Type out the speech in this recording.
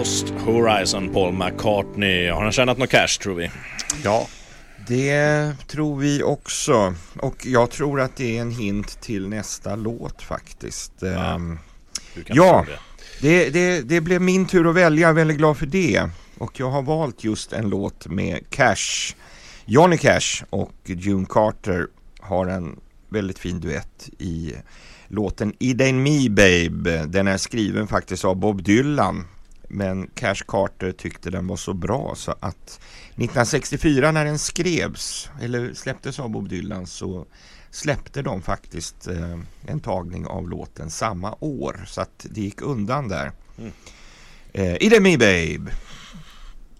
Lost Horizon, Paul McCartney. Har han tjänat något cash, tror vi? Ja, det tror vi också. Och jag tror att det är en hint till nästa låt faktiskt. Ja, det blev min tur att välja. Jag är väldigt glad för det. Och jag har valt just en låt med Cash. Johnny Cash och June Carter har en väldigt fin duett i låten It Ain't Me Babe. Den är skriven faktiskt av Bob Dylan. Men Cash Carter tyckte den var så bra så att 1964 när den skrevs eller släpptes av Bob Dylan så släppte de faktiskt en tagning av låten samma år. Så att det gick undan där. It Ain't Me Babe.